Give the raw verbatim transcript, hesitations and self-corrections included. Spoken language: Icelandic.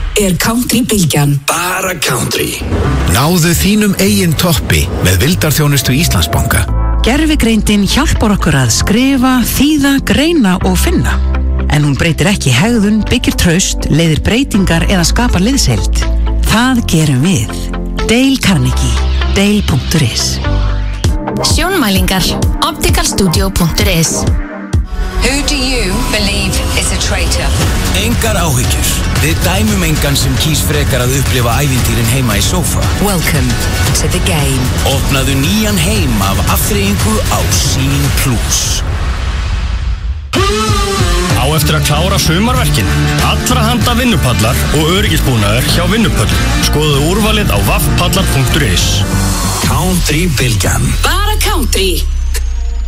er Country-bylgjan. Bara country. Náðu þínum eigin toppi með vildarþjónustu Íslandsbanka. Gervigreindin hjálpar okkur að skrifa, þýða, greina og finna. En hún breytir ekki hegðun, byggir traust, leiðir breytingar eða skapar liðsheild. Það gerum við. Dale Carnegie. Dale punktur is. Sjónmælingar. optical studio punktur is. Who do you believe is a traitor? Engar áhyggjur. Við dæmum engan sem kýs frekar að upplifa ævintýrin heima í sófa. Welcome to the game. Opnaðu nýjan heim af afþreyingu á Sýn Plus. Á eftir að klára sumarverkin. Allra handa vinnupallar og öryggisbúnaður hjá Vinnupöll. Skoðu úrvalið á vaffpallar punktur is. Country-bylgjan. Bara country.